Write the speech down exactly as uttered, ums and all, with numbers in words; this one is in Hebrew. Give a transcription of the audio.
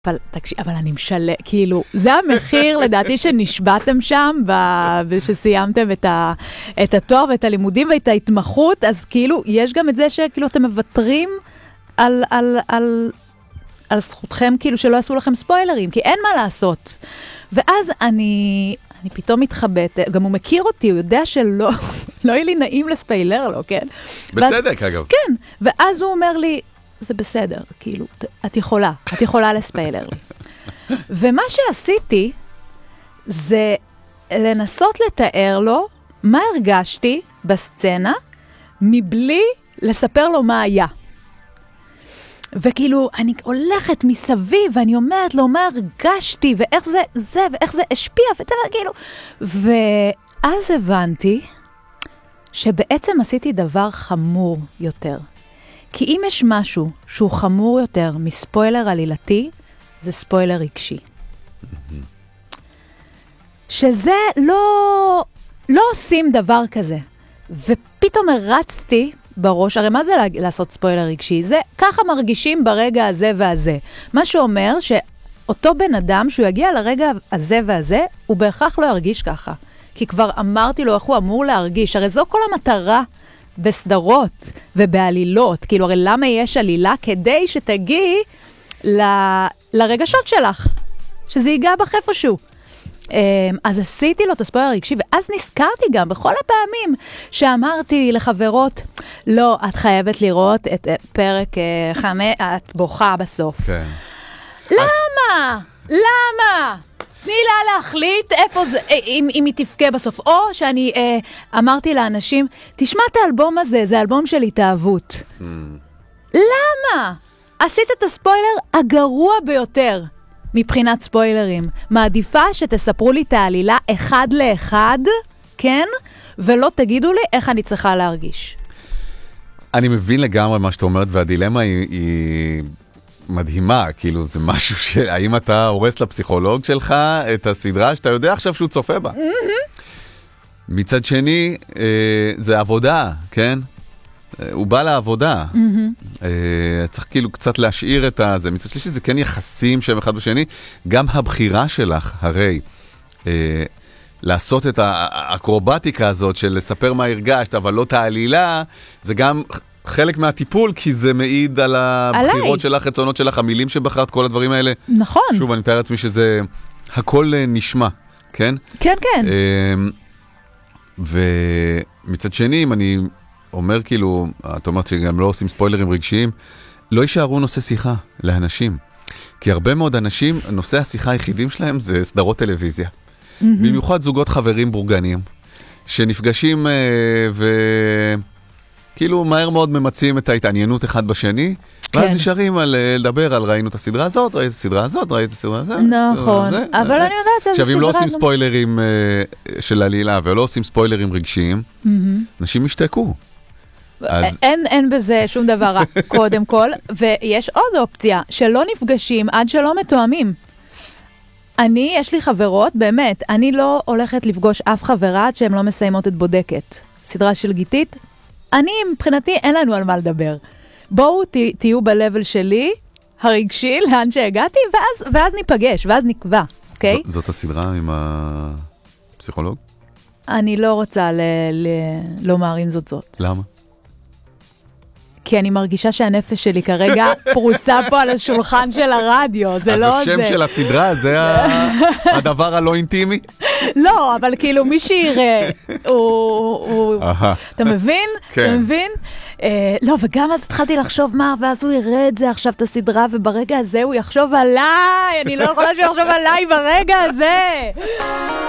אבל, תקשיב, אבל אני משלה, כאילו, זה המחיר לדעתי שנשבעתם שם, ושסיימתם את, ה, את התואר ואת הלימודים ואת ההתמחות, אז כאילו, יש גם את זה שכאילו אתם מבטרים על, על, על, על זכותכם, כאילו שלא עשו לכם ספוילרים, כי אין מה לעשות. ואז אני, אני פתאום מתחבאת, גם הוא מכיר אותי, הוא יודע שלא, לא יהיה לי נעים לספיילר לו, כן? בצדק, אגב. כן, ואז הוא אומר לי, זה בסדר, כאילו, את יכולה, את יכולה לספיילר לי. ומה שעשיתי, זה לנסות לתאר לו מה הרגשתי בסצנה, מבלי לספר לו מה היה. וכאילו, אני הולכת מסביב, ואני אומרת לו מה הרגשתי, ואיך זה, זה, ואיך זה השפיע, וכאילו, ואז הבנתי, שבעצם עשיתי דבר חמור יותר. כי אם יש משהו שהוא חמור יותר מספוילר עלילתי, זה ספוילר רגשי. שזה לא, לא עושים דבר כזה. ופתאום הרצתי בראש, הרי מה זה לעשות ספוילר רגשי? זה ככה מרגישים ברגע הזה והזה. מה שאומר שאותו בן אדם, שהוא יגיע לרגע הזה והזה, הוא בהכרח לא ירגיש ככה. כי כבר אמרתי לו איך הוא אמור להרגיש. הרי זו כל המטרה בסדרות ובעלילות. כאילו, הרי למה יש עלילה? כדי שתגיעי ל... לרגשות שלך. שזה ייגע בך איפשהו. אז עשיתי לו את הספוילר הרגשי, ואז נזכרתי גם בכל הפעמים שאמרתי לחברות, לא, את חייבת לראות את פרק חמש, את בוכה בסוף. כן. למה? למה? תני לה להחליט איפה זה, אם, אם היא תפקה בסוף. או שאני אה, אמרתי לאנשים, תשמע את האלבום הזה, זה אלבום של התאהבות. Mm. למה? עשית את הספוילר הגרוע ביותר מבחינת ספוילרים. מעדיפה שתספרו לי את העלילה אחד לאחד, כן? ולא תגידו לי איך אני צריכה להרגיש. אני מבין לגמרי מה שאתה אומרת, והדילמה היא... היא... מדהימה, כאילו זה משהו ש... האם אתה הורס לפסיכולוג שלך את הסדרה שאתה יודע עכשיו שהוא צופה בה? Mm-hmm. מצד שני, אה, זה עבודה, כן? אה, הוא בא לעבודה. Mm-hmm. אה, צריך כאילו קצת להשאיר את זה. מצד שלישי, זה כן יחסים שהם אחד בשני. גם הבחירה שלך, הרי, אה, לעשות את האקרובטיקה הזאת של לספר מה הרגשת, אבל לא תעלילה, זה גם... חלק מהטיפול, כי זה מעיד על הבחירות עליי. שלך, רצונות שלך, המילים שבחרת, כל הדברים האלה. נכון. שוב, אני מתאר לעצמי שזה הכל נשמע, כן? כן, כן. ומצד שני, אם אני אומר כאילו, את אומרת שגם לא עושים ספוילרים רגשיים, לא יישארו נושא שיחה לאנשים. כי הרבה מאוד אנשים, נושא השיחה היחידים שלהם זה סדרות טלוויזיה. Mm-hmm. במיוחד זוגות חברים בורגניים, שנפגשים ו... כאילו מהר מאוד ממצים את ההתעניינות אחד בשני, כן. ואז נשארים על לדבר על ראינו את הסדרה הזאת, ראית את הסדרה הזאת, ראית את הסדרה הזאת. נכון, אבל אני יודעת שזה סדרה... עכשיו, אם לא עושים ספוילרים של עלילה, ולא עושים ספוילרים רגשיים, אנשים משתקו. אין בזה שום דבר רע, קודם כל, ויש עוד אופציה, שלא נפגשים עד שלא מתואמים. אני, יש לי חברות, באמת, אני לא הולכת לפגוש אף חברה עד שהן לא מסיימות את בודקת. סדרה של גיתית, אני, מבחינתי, אין לנו על מה לדבר. בואו ת, תהיו בלבל שלי, הרגשי, לאן שהגעתי, ואז, ואז ניפגש, ואז נקבע, אוקיי? זאת, זאת הסדרה עם הפסיכולוג? אני לא רוצה ל, ל, לומר אם זאת זאת. למה? כי אני מרגישה שהנפש שלי כרגע פרוסה פה על השולחן של הרדיו, זה לא זה. אז השם של הסדרה, זה הדבר הלא אינטימי? לא, אבל כאילו מי שיראה, אתה מבין? אתה מבין? לא, וגם אז התחלתי לחשוב מה, ואז הוא יראה את זה עכשיו את הסדרה, וברגע הזה הוא יחשוב עליי, אני לא יכולה שהוא יחשוב עליי ברגע הזה.